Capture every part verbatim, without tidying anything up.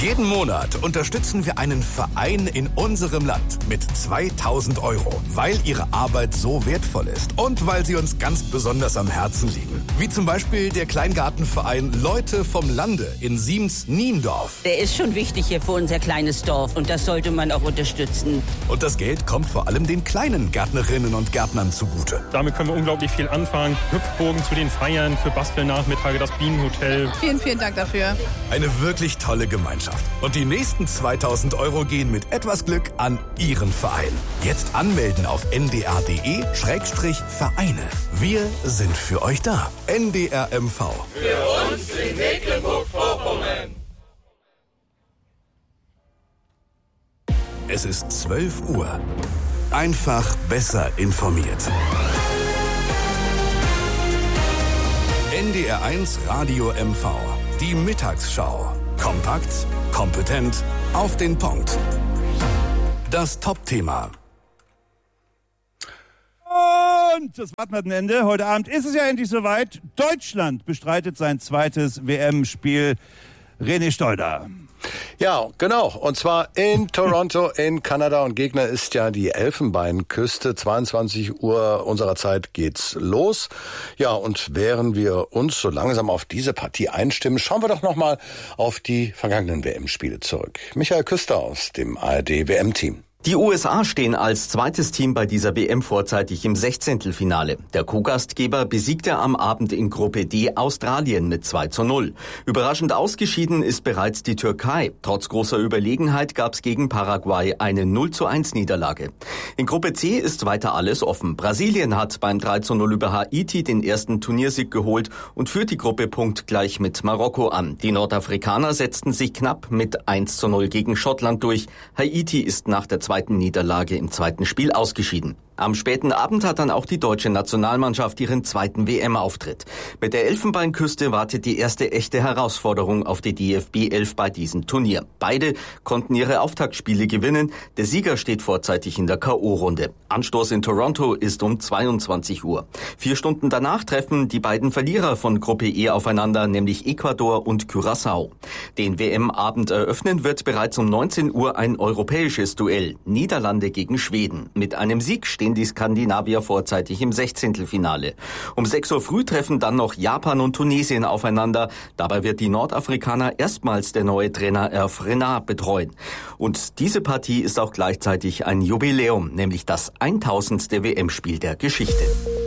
Jeden Monat unterstützen wir einen Verein in unserem Land mit zweitausend Euro, weil ihre Arbeit so wertvoll ist und weil sie uns ganz besonders am Herzen liegen. Wie zum Beispiel der Kleingartenverein Leute vom Lande in Siems-Niendorf. Der ist schon wichtig hier für unser kleines Dorf und das sollte man auch unterstützen. Und das Geld kommt vor allem den kleinen Gärtnerinnen und Gärtnern zugute. Damit können wir unglaublich viel anfangen. Hüpfburgen zu den Feiern, für Bastelnachmittage, das Bienenhotel. Vielen, vielen Dank dafür. Eine wirklich tolle Gemeinschaft. Und die nächsten zweitausend Euro gehen mit etwas Glück an Ihren Verein. Jetzt anmelden auf n d r punkt d e Schrägstrich Vereine. Wir sind für euch da. N D R M V. Für uns in Mecklenburg-Vorpommern. Es ist zwölf Uhr. Einfach besser informiert. N D R eins Radio M V. Die Mittagsschau. Kompakt, kompetent, auf den Punkt. Das Top-Thema. Und das Warten Heute Abend ist es ja endlich soweit. Deutschland bestreitet sein zweites W M-Spiel. René Stolder. Ja, genau. Und zwar in Toronto in Kanada. Und Gegner ist ja die Elfenbeinküste. zweiundzwanzig Uhr unserer Zeit geht's los. Ja, und während wir uns so langsam auf diese Partie einstimmen, schauen wir doch nochmal auf die vergangenen W M-Spiele zurück. Michael Küster aus dem A R D-W M-Team. Die U S A stehen als zweites Team bei dieser W M vorzeitig im Sechzehntelfinale. Der Co-Gastgeber besiegte am Abend in Gruppe D Australien mit zwei zu null. Überraschend ausgeschieden ist bereits die Türkei. Trotz großer Überlegenheit gab es gegen Paraguay eine null zu eins Niederlage. In Gruppe C ist weiter alles offen. Brasilien hat beim drei zu null über Haiti den ersten Turniersieg geholt und führt die Gruppe punktgleich mit Marokko an. Die Nordafrikaner setzten sich knapp mit eins zu null gegen Schottland durch. Haiti ist nach der zweiten Niederlage im zweiten Spiel ausgeschieden. Am späten Abend hat dann auch die deutsche Nationalmannschaft ihren zweiten W M-Auftritt. Mit der Elfenbeinküste wartet die erste echte Herausforderung auf die D F B elf bei diesem Turnier. Beide konnten ihre Auftaktspiele gewinnen. Der Sieger steht vorzeitig in der K O-Runde. Anstoß in Toronto ist um zweiundzwanzig Uhr. Vier Stunden danach treffen die beiden Verlierer von Gruppe E aufeinander, nämlich Ecuador und Curaçao. Den W M-Abend eröffnen wird bereits um neunzehn Uhr ein europäisches Duell. Niederlande gegen Schweden. Mit einem Sieg stehen die Skandinavier vorzeitig im Sechzehntelfinale. Um sechs Uhr früh treffen dann noch Japan und Tunesien aufeinander. Dabei wird die Nordafrikaner erstmals der neue Trainer Hervé Renard betreuen. Und diese Partie ist auch gleichzeitig ein Jubiläum, nämlich das tausendste W M-Spiel der Geschichte.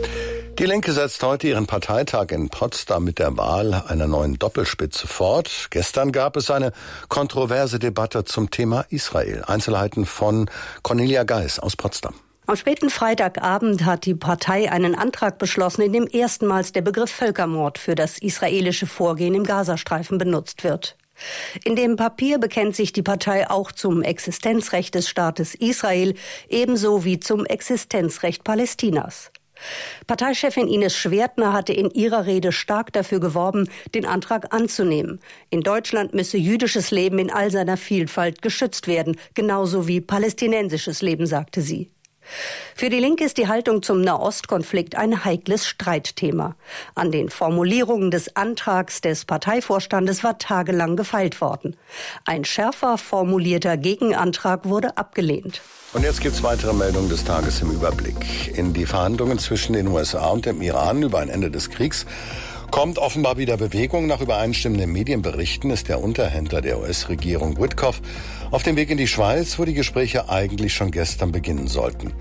Die Linke setzt heute ihren Parteitag in Potsdam mit der Wahl einer neuen Doppelspitze fort. Gestern gab es eine kontroverse Debatte zum Thema Israel. Einzelheiten von Cornelia Geis aus Potsdam. Am späten Freitagabend hat die Partei einen Antrag beschlossen, in dem erstmals der Begriff Völkermord für das israelische Vorgehen im Gazastreifen benutzt wird. In dem Papier bekennt sich die Partei auch zum Existenzrecht des Staates Israel, ebenso wie zum Existenzrecht Palästinas. Parteichefin Ines Schwertner hatte in ihrer Rede stark dafür geworben, den Antrag anzunehmen. In Deutschland müsse jüdisches Leben in all seiner Vielfalt geschützt werden, genauso wie palästinensisches Leben, sagte sie. Für die Linke ist die Haltung zum Nahostkonflikt ein heikles Streitthema. An den Formulierungen des Antrags des Parteivorstandes war tagelang gefeilt worden. Ein schärfer formulierter Gegenantrag wurde abgelehnt. Und jetzt gibt's weitere Meldungen des Tages im Überblick. In die Verhandlungen zwischen den U S A und dem Iran über ein Ende des Kriegs kommt offenbar wieder Bewegung. Nach übereinstimmenden Medienberichten ist der Unterhändler der U S-Regierung Witkoff auf dem Weg in die Schweiz, wo die Gespräche eigentlich schon gestern beginnen sollten.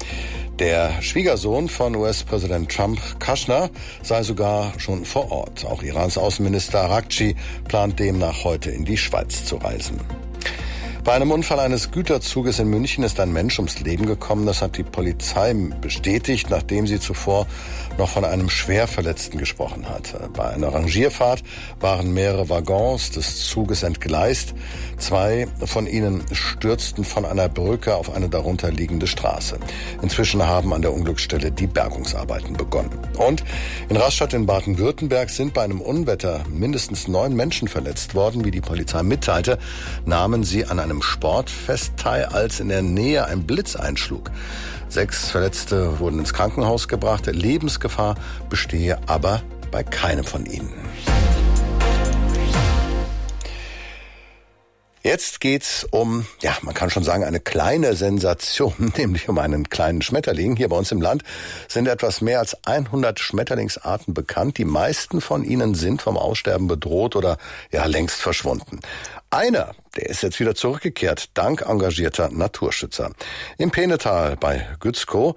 Der Schwiegersohn von U S-Präsident Trump, Kushner, sei sogar schon vor Ort. Auch Irans Außenminister Araghchi plant demnach heute in die Schweiz zu reisen. Bei einem Unfall eines Güterzuges in München ist ein Mensch ums Leben gekommen. Das hat die Polizei bestätigt, nachdem sie zuvor noch von einem Schwerverletzten gesprochen hat. Bei einer Rangierfahrt waren mehrere Waggons des Zuges entgleist. Zwei von ihnen stürzten von einer Brücke auf eine darunter liegende Straße. Inzwischen haben an der Unglücksstelle die Bergungsarbeiten begonnen. Und in Rastatt in Baden-Württemberg sind bei einem Unwetter mindestens neun Menschen verletzt worden. Wie die Polizei mitteilte, nahmen sie an einem Sportfest teil, als in der Nähe ein Blitz einschlug. Sechs Verletzte wurden ins Krankenhaus gebracht. Lebensgefahr bestehe aber bei keinem von ihnen. Jetzt geht's um, ja, man kann schon sagen, eine kleine Sensation, nämlich um einen kleinen Schmetterling. Hier bei uns im Land sind etwas mehr als hundert Schmetterlingsarten bekannt. Die meisten von ihnen sind vom Aussterben bedroht oder ja längst verschwunden. Einer, der ist jetzt wieder zurückgekehrt, dank engagierter Naturschützer. Im Peenetal bei Gützkow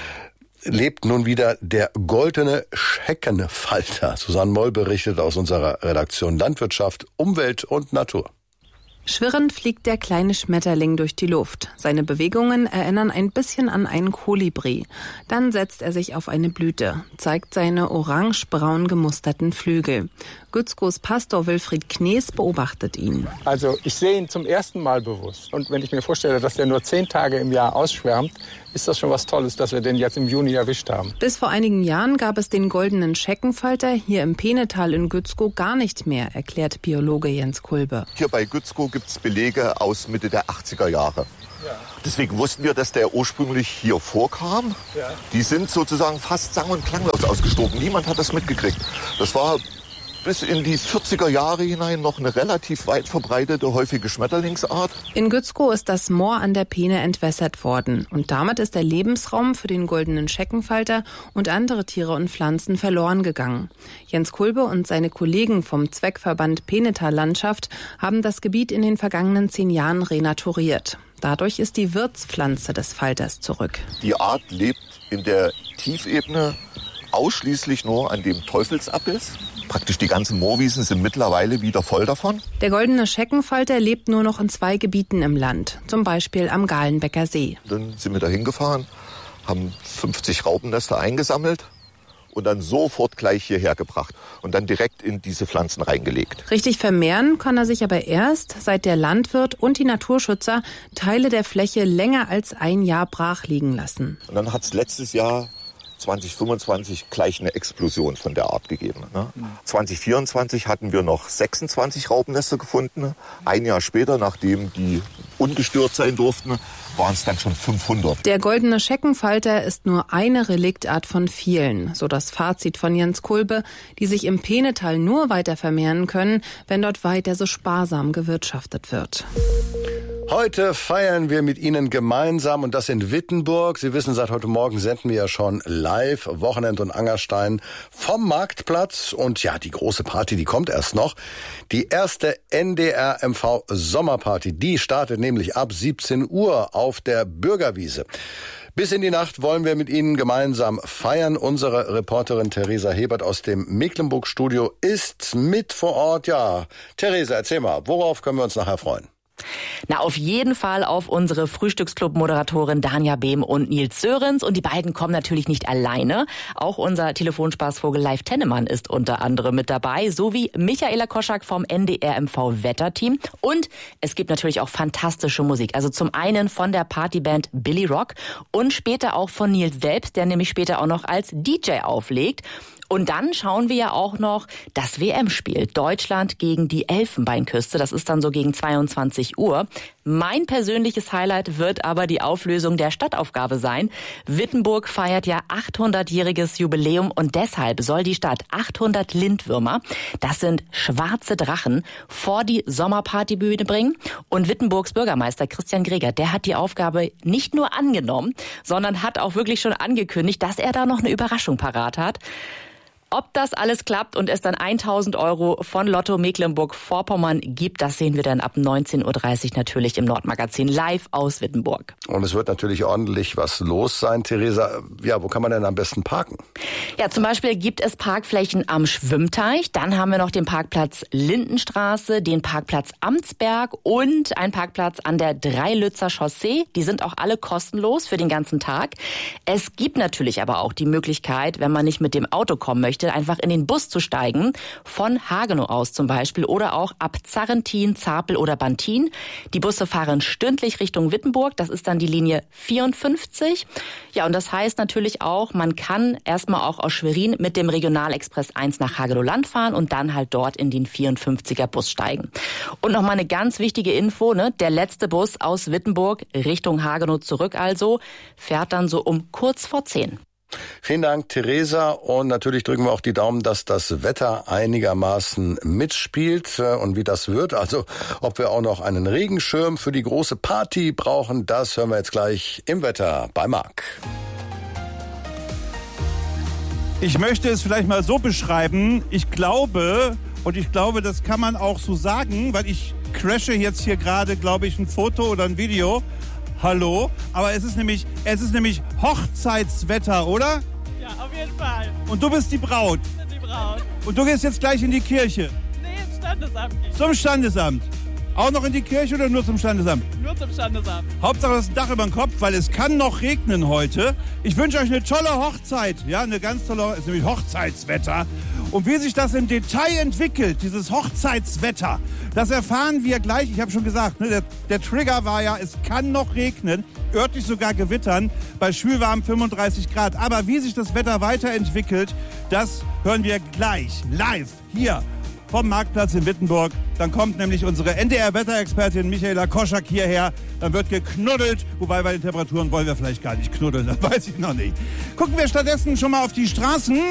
lebt nun wieder der goldene Scheckenfalter. Susanne Moll berichtet aus unserer Redaktion Landwirtschaft, Umwelt und Natur. Schwirrend fliegt der kleine Schmetterling durch die Luft. Seine Bewegungen erinnern ein bisschen an einen Kolibri. Dann setzt er sich auf eine Blüte, zeigt seine orange-braun gemusterten Flügel. Gützkows Pastor Wilfried Knees beobachtet ihn. Also ich sehe ihn zum ersten Mal bewusst. Und wenn ich mir vorstelle, dass der nur zehn Tage im Jahr ausschwärmt, ist das schon was Tolles, dass wir den jetzt im Juni erwischt haben. Bis vor einigen Jahren gab es den goldenen Scheckenfalter hier im Peenetal in Gützkow gar nicht mehr, erklärt Biologe Jens Kulbe. Hier bei Gützkow gibt es Belege aus Mitte der achtziger Jahre. Ja. Deswegen wussten wir, dass der ursprünglich hier vorkam. Ja. Die sind sozusagen fast sang- und klanglos ausgestorben. Niemand hat das mitgekriegt. Das war bis in die vierziger Jahre hinein noch eine relativ weit verbreitete, häufige Schmetterlingsart. In Gützkow ist das Moor an der Peene entwässert worden. Und damit ist der Lebensraum für den goldenen Scheckenfalter und andere Tiere und Pflanzen verloren gegangen. Jens Kulbe und seine Kollegen vom Zweckverband Peenetal Landschaft haben das Gebiet in den vergangenen zehn Jahren renaturiert. Dadurch ist die Wirtspflanze des Falters zurück. Die Art lebt in der Tiefebene ausschließlich nur an dem Teufelsappels. Praktisch die ganzen Moorwiesen sind mittlerweile wieder voll davon. Der goldene Scheckenfalter lebt nur noch in zwei Gebieten im Land, zum Beispiel am Galenbecker See. Dann sind wir da hingefahren, haben fünfzig Raubennester eingesammelt und dann sofort gleich hierher gebracht und dann direkt in diese Pflanzen reingelegt. Richtig vermehren kann er sich aber erst, seit der Landwirt und die Naturschützer Teile der Fläche länger als ein Jahr brach liegen lassen. Und dann hat es letztes Jahr zwanzig fünfundzwanzig gleich eine Explosion von der Art gegeben. Ne? zwanzig vierundzwanzig hatten wir noch sechsundzwanzig Raubennester gefunden. Ein Jahr später, nachdem die ungestört sein durften, waren es dann schon fünfhundert. Der goldene Scheckenfalter ist nur eine Reliktart von vielen, so das Fazit von Jens Kulbe, die sich im Peenetal nur weiter vermehren können, wenn dort weiter so sparsam gewirtschaftet wird. Heute feiern wir mit Ihnen gemeinsam und das in Wittenburg. Sie wissen, seit heute Morgen senden wir ja schon live Wochenend und Angerstein vom Marktplatz. Und ja, die große Party, die kommt erst noch. Die erste N D R M V Sommerparty, die startet nämlich ab siebzehn Uhr auf der Bürgerwiese. Bis in die Nacht wollen wir mit Ihnen gemeinsam feiern. Unsere Reporterin Theresa Hebert aus dem Mecklenburg-Studio ist mit vor Ort. Ja, Theresa, erzähl mal, worauf können wir uns nachher freuen? Na, auf jeden Fall auf unsere Frühstücksclub-Moderatorin Danja Behm und Nils Sörensen. Und die beiden kommen natürlich nicht alleine. Auch unser Telefonspaßvogel Leif Tennemann ist unter anderem mit dabei, sowie Michaela Koschak vom N D R M V-Wetterteam. Und es gibt natürlich auch fantastische Musik. Also zum einen von der Partyband Billy Rock und später auch von Nils selbst, der nämlich später auch noch als D J auflegt. Und dann schauen wir ja auch noch das W M-Spiel Deutschland gegen die Elfenbeinküste. Das ist dann so gegen zweiundzwanzig Uhr. Mein persönliches Highlight wird aber die Auflösung der Stadtaufgabe sein. Wittenburg feiert ja achthundertjähriges Jubiläum und deshalb soll die Stadt achthundert Lindwürmer, das sind schwarze Drachen, vor die Sommerpartybühne bringen. Und Wittenburgs Bürgermeister Christian Greger, der hat die Aufgabe nicht nur angenommen, sondern hat auch wirklich schon angekündigt, dass er da noch eine Überraschung parat hat. Ob das alles klappt und es dann tausend Euro von Lotto Mecklenburg-Vorpommern gibt, das sehen wir dann ab neunzehn Uhr dreißig natürlich im Nordmagazin live aus Wittenburg. Und es wird natürlich ordentlich was los sein, Theresa. Ja, wo kann man denn am besten parken? Ja, zum Beispiel gibt es Parkflächen am Schwimmteich. Dann haben wir noch den Parkplatz Lindenstraße, den Parkplatz Amtsberg und einen Parkplatz an der Dreilützer Chaussee. Die sind auch alle kostenlos für den ganzen Tag. Es gibt natürlich aber auch die Möglichkeit, wenn man nicht mit dem Auto kommen möchte, einfach in den Bus zu steigen, von Hagenow aus zum Beispiel oder auch ab Zarrentin, Zapel oder Bantin. Die Busse fahren stündlich Richtung Wittenburg, das ist dann die Linie vierundfünfzig. Ja, und das heißt natürlich auch, man kann erstmal auch aus Schwerin mit dem Regionalexpress eins nach Hagenow-Land fahren und dann halt dort in den vierundfünfziger Bus steigen. Und nochmal eine ganz wichtige Info, ne? Der letzte Bus aus Wittenburg Richtung Hagenow zurück also, fährt dann so um kurz vor zehn. Vielen Dank, Theresa. Und natürlich drücken wir auch die Daumen, dass das Wetter einigermaßen mitspielt. Und wie das wird, also ob wir auch noch einen Regenschirm für die große Party brauchen, das hören wir jetzt gleich im Wetter bei Marc. Ich möchte es vielleicht mal so beschreiben. Ich glaube, und ich glaube, das kann man auch so sagen, weil ich crashe jetzt hier gerade, glaube ich, ein Foto oder ein Video. Hallo, aber es ist nämlich, es ist nämlich Hochzeitswetter, oder? Ja, auf jeden Fall. Und du bist die Braut. Ich bin die Braut. Und du gehst jetzt gleich in die Kirche. Nee, ins Standesamt. Zum Standesamt. Auch noch in die Kirche oder nur zum Standesamt? Nur zum Standesamt. Hauptsache das Dach über dem Kopf, weil es kann noch regnen heute. Ich wünsche euch eine tolle Hochzeit. Ja, eine ganz tolle, es ist nämlich Hochzeitswetter. Und wie sich das im Detail entwickelt, dieses Hochzeitswetter, das erfahren wir gleich. Ich habe schon gesagt, ne, der, der Trigger war ja, es kann noch regnen, örtlich sogar gewittern, bei schwülwarmen fünfunddreißig Grad. Aber wie sich das Wetter weiterentwickelt, das hören wir gleich live hier vom Marktplatz in Wittenburg. Dann kommt nämlich unsere N D R-Wetterexpertin Michaela Koschak hierher. Dann wird geknuddelt, wobei bei den Temperaturen wollen wir vielleicht gar nicht knuddeln, das weiß ich noch nicht. Gucken wir stattdessen schon mal auf die Straßen.